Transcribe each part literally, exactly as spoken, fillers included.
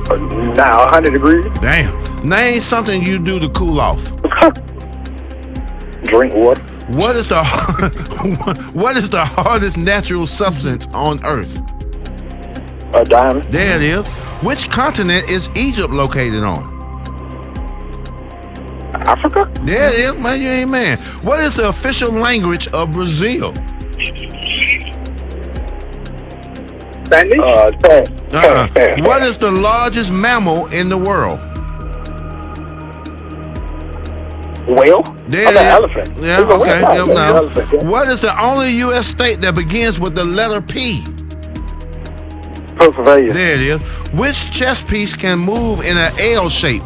Now, one hundred degrees. Damn. Name something you do to cool off. Drink water. What is the what is the hardest natural substance on Earth? A diamond. There it is. Which continent is Egypt located on? Africa. There it is, man. You ain't man. What is the official language of Brazil? Spanish. Uh, pass. Uh-uh. Pass, pass. What is the largest mammal in the world? Whale. There Oh, it the is. elephant. Yeah, It's a okay. whale. Yep, Yeah, now. elephant, yeah. What is the only U S state that begins with the letter P? Pennsylvania. There it is. Which chess piece can move in an L shape?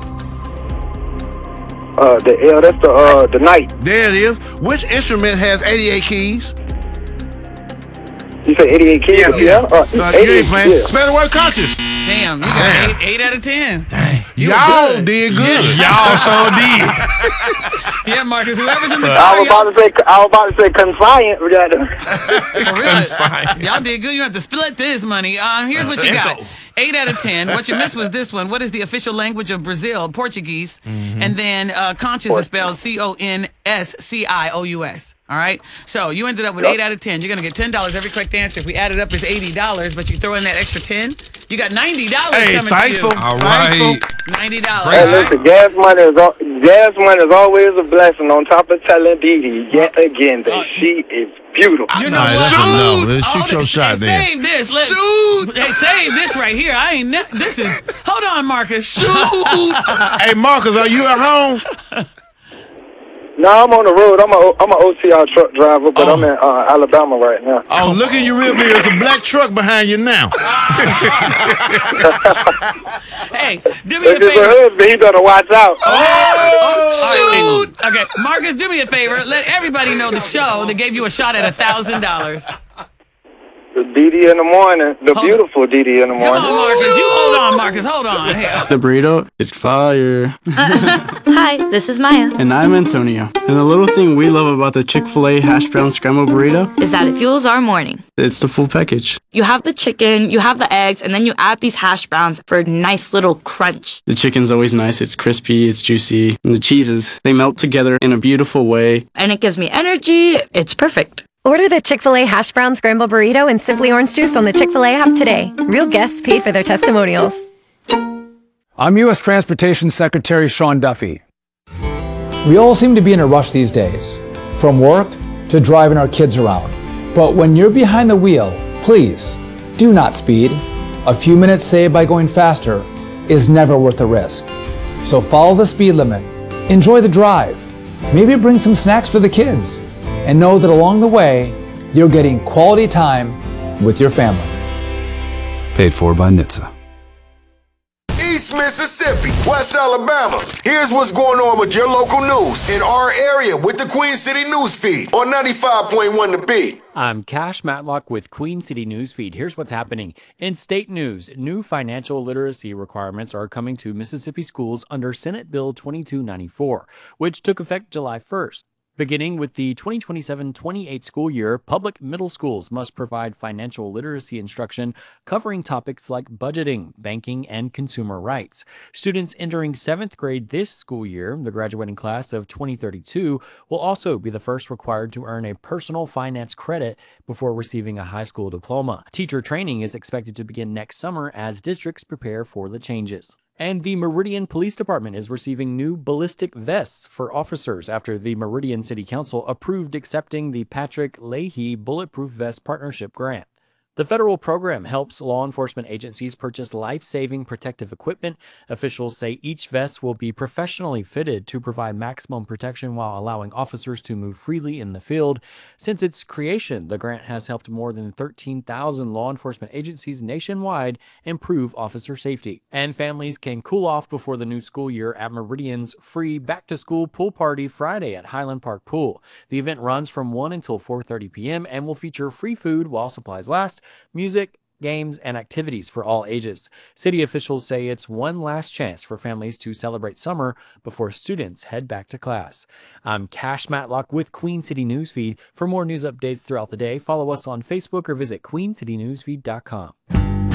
Uh, the L. That's the uh the knight. There it is. Which instrument has eighty-eight keys? You said eighty-eight keys. Yeah. Yeah. Uh, Uh, you eighty-eight, ain't playing. yeah. Spell the word conscious. Damn, you got Damn. eight, eight out of ten. Y'all did good. Y'all so did. Yeah, Marcus, whoever's in the I car, was y'all, about to say. I was about to say confiant. but that- for real, y'all did good. You have to split this money. Um, here's what you got. Eight out of ten. What you missed was this one. What is the official language of Brazil? Portuguese. And then uh, conscious is spelled C O N S C I O U S. All right. So you ended up with Yep. eight out of ten. You're gonna get ten dollars every correct answer. If we add it up, it's eighty dollars. But you throw in that extra ten, you got ninety dollars Hey, coming thankful. to you. All Thankful. right. Ninety dollars. Hey, listen, gas money is al- gas money is always a blessing. On top of telling Dee Dee yet again that she is beautiful. You Nah, know that's what? a no. Let's Hold shoot your it. shot Hey, then. Save this. Let, Shoot. Hey, save this right here. I ain't. Ne- this is. Hold on, Marcus. Hey, Marcus, are you at home? No, I'm on the road. I'm a I'm a O C R truck driver, but Oh. I'm in uh, Alabama right now. Oh, look in your rear view. There's a black truck behind you now. Hey, do me a If it's a favor. husband, he better watch out. Oh, shoot. Okay, Marcus, do me a favor. Let everybody know the show that gave you a shot at a thousand dollars. The Dee Dee in the morning, the Hold beautiful Dee Dee in the Come morning. on, Marcus. You hold on, Marcus. Hold on. Hey, The burrito is fire. Hi, this is Maya. And I'm Antonio. And the little thing we love about the Chick-fil-A hash brown scrambled burrito, Is that it fuels our morning. it's the full package. You have the chicken, you have the eggs, and then you add these hash browns for a nice little crunch. The chicken's always nice. It's crispy, it's juicy. And the cheeses, they melt together in a beautiful way. And it gives me energy. It's perfect. Order the Chick-fil-A Hash Brown Scramble Burrito and Simply Orange Juice on the Chick-fil-A app today. Real guests paid for their testimonials. I'm U S Transportation Secretary Sean Duffy. We all seem to be in a rush these days, from work to driving our kids around. But when you're behind the wheel, please do not speed. A few minutes saved by going faster is never worth the risk. So follow the speed limit, enjoy the drive, maybe bring some snacks for the kids, and know that along the way, you're getting quality time with your family. Paid for by N H T S A. East Mississippi, West Alabama. Here's what's going on with your local news in our area with the Queen City News Feed on ninety-five point one The Beat. I'm Cash Matlock with Queen City Newsfeed. Here's what's happening. In state news, new financial literacy requirements are coming to Mississippi schools under Senate Bill twenty-two ninety-four, which took effect July first. Beginning with the twenty twenty-seven twenty-eight school year, public middle schools must provide financial literacy instruction covering topics like budgeting, banking, and consumer rights. Students entering seventh grade this school year, the graduating class of twenty thirty-two, will also be the first required to earn a personal finance credit before receiving a high school diploma. Teacher training is expected to begin next summer as districts prepare for the changes. And the Meridian Police Department is receiving new ballistic vests for officers after the Meridian City Council approved accepting the Patrick Leahy Bulletproof Vest Partnership Grant. The federal program helps law enforcement agencies purchase life-saving protective equipment. Officials say each vest will be professionally fitted to provide maximum protection while allowing officers to move freely in the field. Since its creation, the grant has helped more than thirteen thousand law enforcement agencies nationwide improve officer safety. And families can cool off before the new school year at Meridian's free back-to-school pool party Friday at Highland Park Pool. The event runs from one until four thirty p.m. and will feature free food while supplies last, music, games, and activities for all ages. City officials say it's one last chance for families to celebrate summer before students head back to class. I'm Cash Matlock with Queen City Newsfeed. For more news updates throughout the day, follow us on Facebook or visit queen city newsfeed dot com.